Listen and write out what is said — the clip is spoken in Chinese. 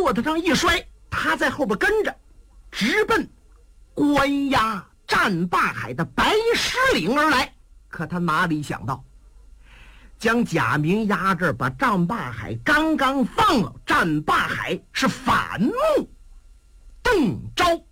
骆驼上一摔，他在后边跟着，直奔关押战霸海的白狮岭而来。可他哪里想到，将贾明压这儿，把战霸海刚刚放了，战霸海是反目动招。